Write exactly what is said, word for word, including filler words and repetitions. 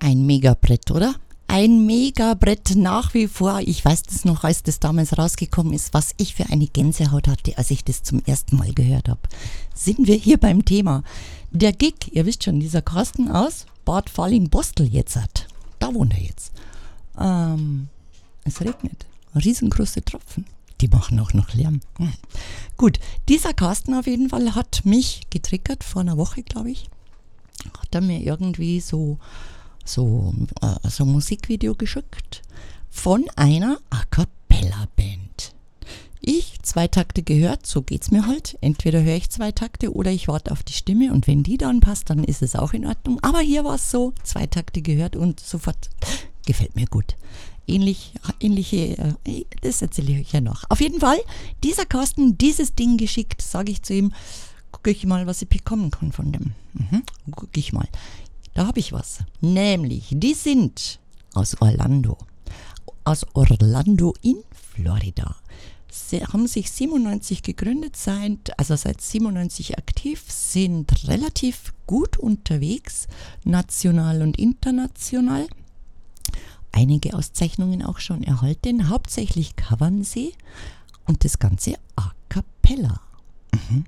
Ein Megabrett, oder? Ein Megabrett nach wie vor. Ich weiß das noch, als das damals rausgekommen ist, was ich für eine Gänsehaut hatte, als ich das zum ersten Mal gehört habe. Sind wir hier beim Thema. Der Gig, ihr wisst schon, dieser Carsten aus Bad Falling-Bostel jetzt hat. Da wohnt er jetzt. Ähm, es regnet. Riesengroße Tropfen. Die machen auch noch Lärm. Hm. Gut, dieser Carsten auf jeden Fall hat mich getriggert, vor einer Woche, glaube ich. Hat er mir irgendwie so so, äh, so ein Musikvideo geschickt von einer A-Cappella-Band. Ich zwei Takte gehört, so geht's mir halt. Entweder höre ich zwei Takte oder ich warte auf die Stimme und wenn die dann passt, dann ist es auch in Ordnung. Aber hier war es so, zwei Takte gehört und sofort gefällt mir gut. Ähnlich, ähnliche, äh, das erzähle ich euch ja noch. Auf jeden Fall, dieser Carsten, dieses Ding geschickt, sage ich zu ihm, gucke ich mal, was ich bekommen kann von dem. Mhm, gucke ich mal. Da habe ich was. Nämlich, die sind aus Orlando. Aus Orlando in Florida. Sie haben sich siebenundneunzig gegründet, seit, also seit siebenundneunzig aktiv, sind relativ gut unterwegs, national und international. Einige Auszeichnungen auch schon erhalten. Hauptsächlich covern sie und das Ganze a cappella. Mhm.